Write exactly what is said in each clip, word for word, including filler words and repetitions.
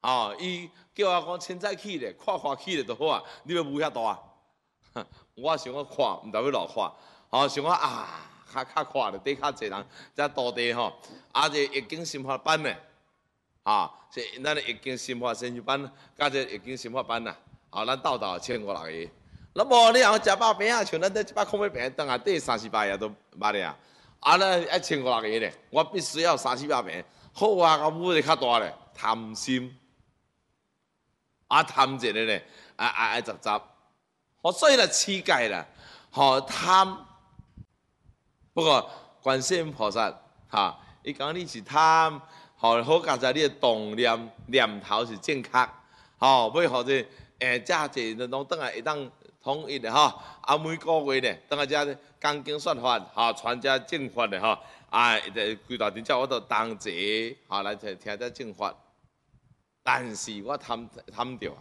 哦，伊叫我讲凊彩去咧，看看去咧就好啊。你要舞遐大啊？我想要看，毋知要落看。吼、哦，想讲啊，较较看咧，底较济人，遮土地吼，啊，这易经心法班咧，啊，这咱的易经心法先修班，加这易经心法班呐，啊，咱斗斗千五六个。那无你若食饱饼啊，像咱这一百块买饼，当下底三四百也都捌咧啊。啊，咱一千五六个咧，我必须要三四百饼。好啊，我舞得较大咧，贪心，啊贪一个咧，啊啊爱杂杂，好，所以啦，乞丐啦，吼贪。不过观世音菩萨，哈，伊讲你是贪，吼好佳在你的动念念头是正确，吼，要或者诶，遮济拢等下会当。统一的吼，啊每个月呢，等下遮讲经说法，吼传遮正法的吼，啊，规大阵只我都同齐，吼来听听遮正法。但是我贪贪着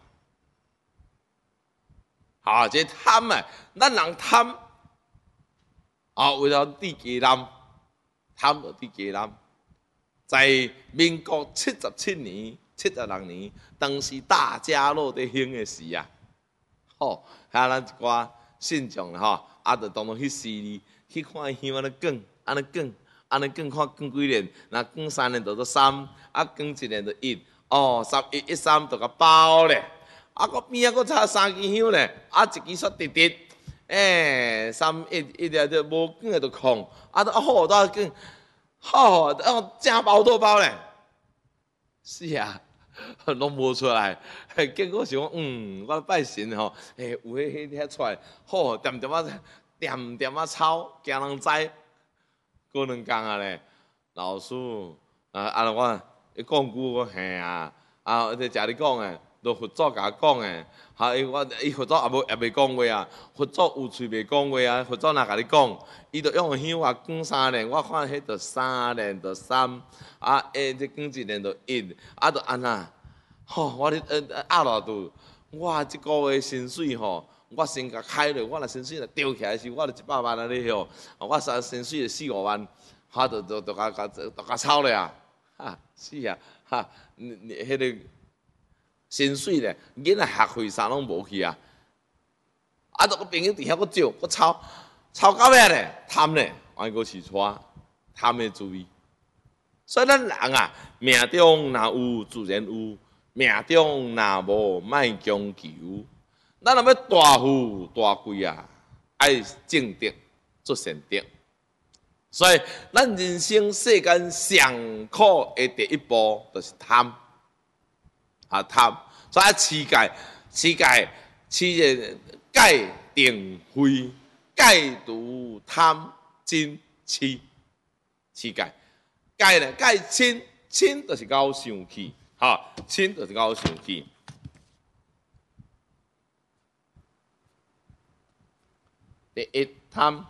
啊，吼这贪啊，咱人贪，啊为了地鸡男，贪着地鸡男，在民国七十七年、七十六年，当时大家乐在兴的时啊。吼，遐咱一寡信众吼，啊，着当当去寺里去看香安尼卷，安尼卷，安尼卷看卷几年，若卷三年就做三，啊，卷一年就一，哦，十一一三就甲包咧，啊，个边啊个差三支香咧，啊，一支煞直直，诶，三一一条就无卷就空，啊，都好多卷，好，哦，正包多包咧，是啊。拢无出来，结果想讲，嗯，我拜神吼，诶，有迄迄遐出来，好，点点啊，点点啊抄，惊人知，过两工啊咧，老师，啊，啊，我伊讲句，我嘿啊，啊，即食你讲诶，都佛祖甲我讲诶，哈，伊我伊佛祖也无也袂讲话啊，佛祖有喙袂讲话啊，佛祖若甲你讲，伊就用香啊卷三年，我看迄着三年着三。啊，诶，这卷一年就一，啊，就安那，吼，我咧呃压落度，我即个月薪水吼，我先甲开落，我若薪水若掉起来时，我就一百万安尼吼，我三薪水就四五万，哈，就就就甲甲就甲抄咧啊，哈，是啊，哈，你你迄个薪水咧，囡仔学费啥拢无去啊，啊，都个朋友伫遐个少，个抄，抄到尾咧，贪咧，完个试错，贪的注意。所以咱人啊，命中若有自然有，命中若无莫强求。咱若要大富大贵啊，爱正德做善德。所以咱人生世间上苦的第一步就是贪，啊贪。所以乞丐，乞丐，乞个戒定慧，戒除贪嗔痴，乞丐。戒咧，戒嗔，嗔就是搞生气，哈，嗔就是搞生气。第一贪，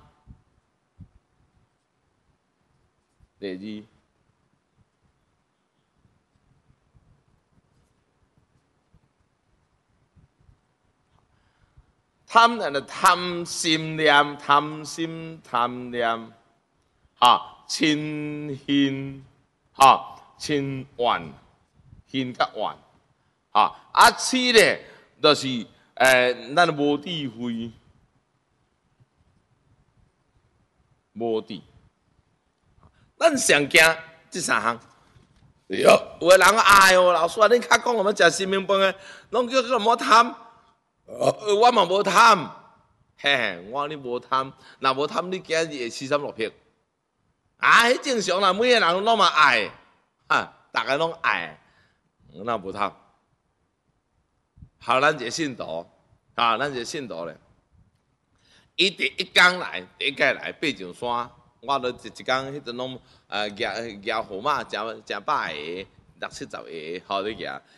第二贪人的贪心念，贪心贪念，哈。嗔恨，哈，嗔怨，恨甲怨，哈，啊，痴咧，就是诶，咱无智慧，无智，咱上惊即三项。有有个人讲，哎哟，老师啊，恁较讲我们食新明饭诶，拢叫做莫贪，我嘛无贪，嘿，我你无贪，若无贪，你今日会四三六撇。啊，迄正常啦，每个人拢嘛爱，哈，大家拢爱，那无通。好，咱一个信徒，啊，咱一个信徒咧，伊第一天来，第一届来八丈山，我都一一工迄阵拢呃举举号码，诚诚百个，六七十个，好咧举。